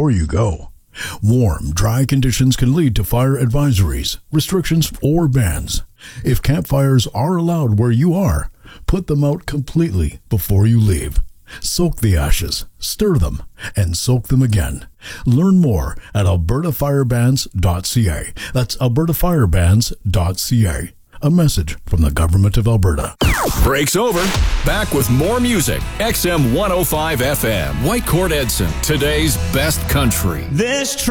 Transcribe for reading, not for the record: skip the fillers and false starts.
before you go. Warm, dry conditions can lead to fire advisories, restrictions, or bans. If campfires are allowed where you are, put them out completely before you leave. Soak the ashes, stir them, and soak them again. Learn more at albertafirebans.ca. That's albertafirebans.ca. A message from the Government of Alberta. Break's over. Back with more music. XM 105 FM. Whitecourt Edson. Today's best country. This